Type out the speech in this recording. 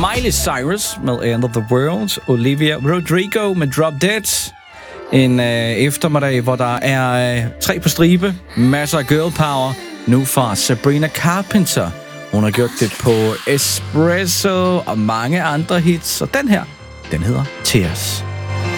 Miley Cyrus med End of the World. Olivia Rodrigo med Drop Dead. En eftermiddag, hvor der er 3 på stribe. Masser af girl power. Nu fra Sabrina Carpenter. Hun har gjort det på Espresso og mange andre hits. Og den her, den hedder Tears.